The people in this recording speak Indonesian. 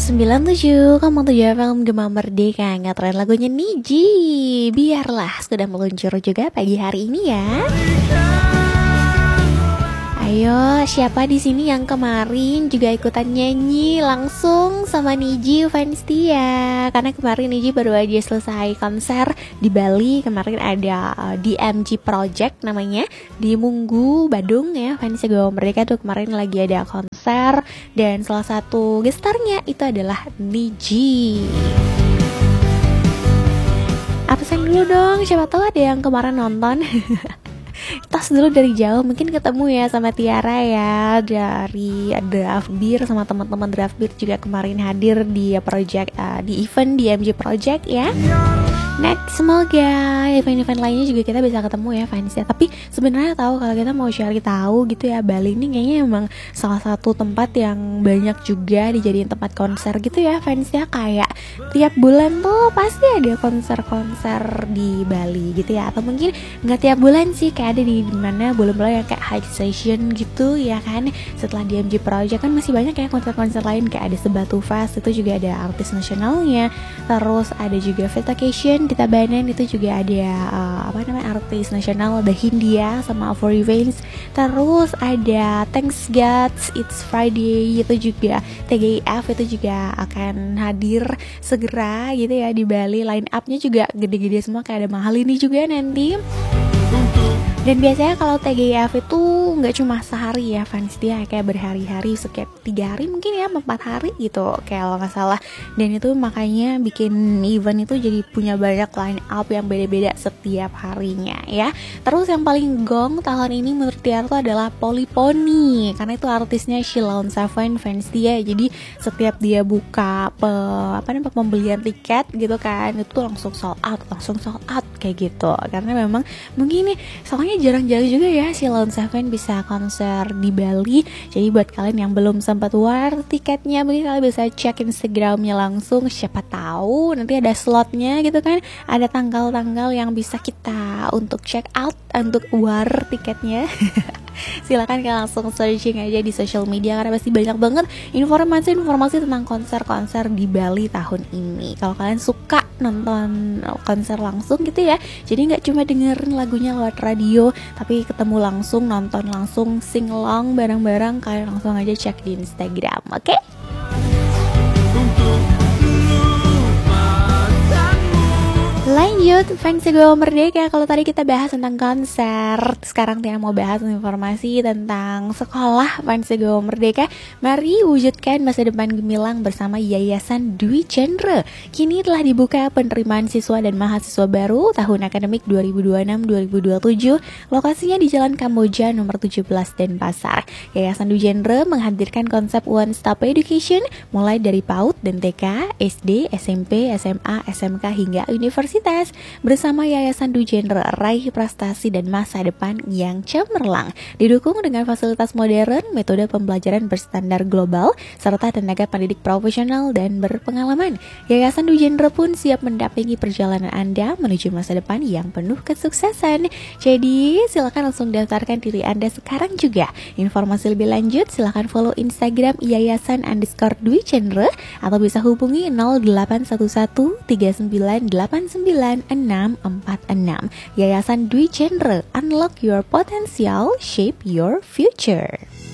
97,7 FM Gema Merdeka, ngetren lagunya Niji. Biarlah sudah meluncur juga pagi hari ini ya. Ayo, siapa di sini yang kemarin juga ikutan nyanyi langsung sama Niji fans dia? Karena kemarin Niji baru aja selesai konser di Bali. Kemarin ada DMG Project namanya di Munggu, Badung ya. Fans Gema Merdeka tuh kemarin lagi ada konser dan salah satu gestarnya itu adalah Niji. Absen dulu dong, siapa tahu ada yang kemarin nonton. Tas dulu dari jauh, mungkin ketemu ya sama Tiara ya dari Draft Beer, sama teman-teman Draft Beer juga kemarin hadir di project di event DMG Project ya. Next, semoga event-event lainnya juga kita bisa ketemu ya fans ya. Tapi sebenarnya tahu kalau kita mau cari tahu gitu ya, Bali ini kayaknya emang salah satu tempat yang banyak juga dijadiin tempat konser gitu ya fans ya. Kayak tiap bulan tuh pasti ada konser-konser di Bali gitu ya. Atau mungkin nggak tiap bulan sih, kayak ada di mana bulan-bulan yang kayak high session gitu ya kan. Setelah DMG Project kan masih banyak ya konser-konser lain, kayak ada Sebatu Fest, itu juga ada artis nasionalnya. Terus ada juga Vacation di Tabanan, itu juga ada artis nasional, ada Hindia sama For Revenge. Terus ada Thanks God It's Friday, itu juga TGIF itu juga akan hadir segera gitu ya di Bali. Line up-nya juga gede-gede semua, kayak ada Mahal ini juga nanti. Dan biasanya kalau TGIF itu nggak cuma sehari ya fans dia, kayak berhari-hari, setiap 3 hari mungkin ya, 4 hari gitu kalau nggak salah. Dan itu makanya bikin event itu jadi punya banyak line up yang beda-beda setiap harinya ya. Terus yang paling gong tahun ini menurut Tiara adalah Polypony, karena itu artisnya Sheila on 7 fans dia. Jadi setiap dia buka pembelian tiket gitu kan, itu langsung sold out kayak gitu. Karena memang mungkin nih soalnya jarang-jarang juga ya Sheila on 7 bisa konser di Bali. Jadi buat kalian yang belum sempat war tiketnya, mungkin kalian bisa cek Instagramnya langsung. Siapa tahu nanti ada slotnya gitu kan, ada tanggal-tanggal yang bisa kita untuk check out, untuk war tiketnya. Silakan kalian langsung searching aja di social media, karena pasti banyak banget informasi tentang konser-konser di Bali tahun ini. Kalau kalian suka nonton konser langsung gitu ya, jadi nggak cuma dengerin lagunya lewat radio, tapi ketemu langsung, nonton langsung, sing along bareng-bareng, kalian langsung aja cek di Instagram, oke? Lanjut, fans Gema Merdeka. Kalau tadi kita bahas tentang konser, sekarang Tia mau bahas informasi tentang sekolah fans Gema Merdeka. Mari wujudkan masa depan gemilang bersama Yayasan Dwi Chandra. Kini telah dibuka penerimaan siswa dan mahasiswa baru tahun akademik 2026-2027. Lokasinya di Jalan Kamboja nomor 17 Denpasar. Yayasan Dwi Chandra menghadirkan konsep One Stop Education mulai dari PAUD dan TK, SD, SMP, SMA, SMK hingga universitas. Bersama Yayasan Dwi Chandra, raih prestasi dan masa depan yang cemerlang. Didukung dengan fasilitas modern, metode pembelajaran berstandar global, serta tenaga pendidik profesional dan berpengalaman. Yayasan Dwi Chandra pun siap mendampingi perjalanan Anda menuju masa depan yang penuh kesuksesan. Jadi silakan langsung daftarkan diri Anda sekarang juga. Informasi lebih lanjut silakan follow Instagram Yayasan_Dwi Chandra atau bisa hubungi 0811 3989 9646. Yayasan Dwi Chandra, unlock your potential, shape your future.